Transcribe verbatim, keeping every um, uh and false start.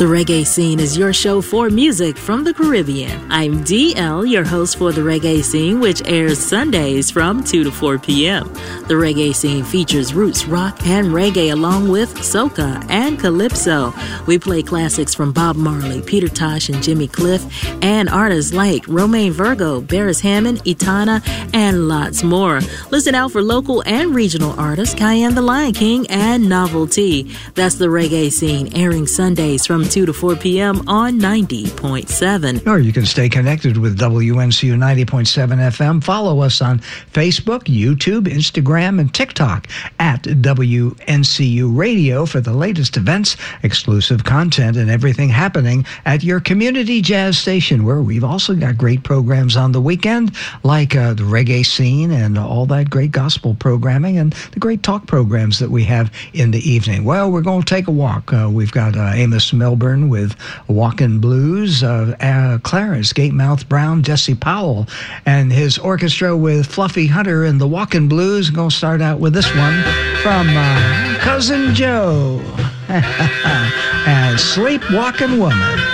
The Reggae Scene is your show for music from the Caribbean. I'm D L, your host for The Reggae Scene, which airs Sundays from two to four p.m. The Reggae Scene features roots, rock, and reggae along with soca and calypso. We play classics from Bob Marley, Peter Tosh, and Jimmy Cliff, and artists like Romain Virgo, Barris Hammond, Etana, and lots more. Listen out for local and regional artists, Cayenne the Lion King, and Novelty. That's The Reggae Scene, airing Sundays from two to four p.m. on ninety point seven. Or you can stay connected with W N C U ninety point seven F M. Follow us on Facebook, YouTube, Instagram, and TikTok at W N C U Radio for the latest events, exclusive content, and everything happening at your community jazz station, where we've also got great programs on the weekend, like uh, the Reggae Scene and all that great gospel programming and the great talk programs that we have in the evening. Well, we're going to take a walk. Uh, we've got uh, Amos Melbourne with Walkin' Blues, uh, uh, Clarence Gatemouth Brown, Jesse Powell, and his orchestra with Fluffy Hunter and the Walkin' Blues. I'm going to start out with this one from uh, Cousin Joe and Sleepwalking Woman.